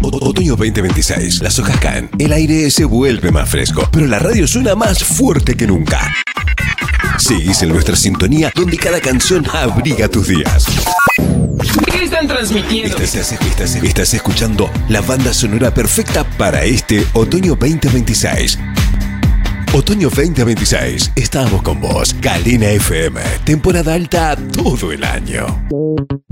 Otoño 2026. Las hojas caen, el aire se vuelve más fresco, pero la radio suena más fuerte que nunca. Seguís en nuestra sintonía, donde cada canción abriga tus días. ¿Qué están transmitiendo? Estás escuchando la banda sonora perfecta para este Otoño 2026. Otoño 2026. Estamos con vos. Galena FM. Temporada alta todo el año.